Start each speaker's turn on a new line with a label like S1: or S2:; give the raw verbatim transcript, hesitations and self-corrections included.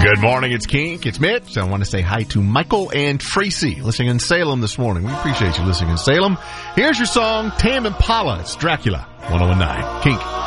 S1: Good morning, it's Kink, it's Mitch. I want to say hi to Michael and Tracy listening in Salem this morning. We appreciate you listening in Salem. Here's your song, Tame Impala. It's Dracula, one oh one nine. Kink.